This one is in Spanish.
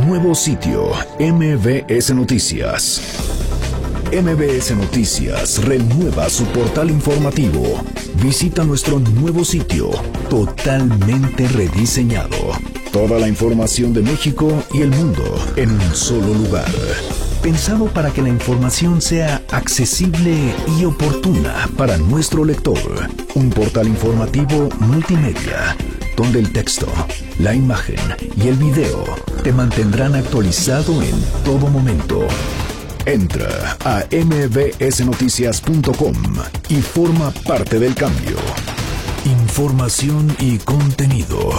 nuevo sitio, MBS Noticias. MBS Noticias renueva su portal informativo. Visita nuestro nuevo sitio, totalmente rediseñado. Toda la información de México y el mundo en un solo lugar. Pensado para que la información sea accesible y oportuna para nuestro lector. Un portal informativo multimedia, donde el texto, la imagen y el video te mantendrán actualizado en todo momento. Entra a mbsnoticias.com y forma parte del cambio. Información y contenido